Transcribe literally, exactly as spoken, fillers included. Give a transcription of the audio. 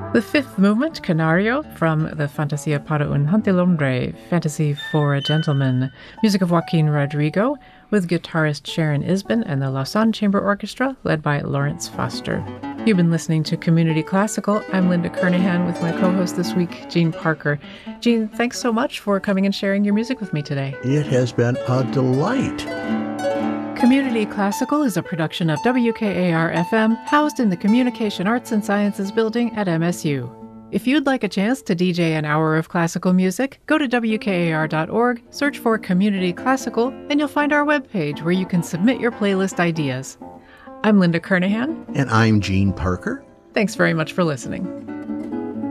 The fifth movement, Canario, from the Fantasia para un Gentilhombre, Fantasy for a Gentleman, music of Joaquin Rodrigo, with guitarist Sharon Isbin and the Lausanne Chamber Orchestra, led by Lawrence Foster. You've been listening to Community Classical. I'm Linda Kernahan with my co-host this week, Jean Parker. Jean, thanks so much for coming and sharing your music with me today. It has been a delight. Community Classical is a production of W K A R F M, housed in the Communication Arts and Sciences Building at M S U. If you'd like a chance to D J an hour of classical music, go to W K A R dot org, search for Community Classical, and you'll find our webpage where you can submit your playlist ideas. I'm Linda Kernahan. And I'm Jean Parker. Thanks very much for listening.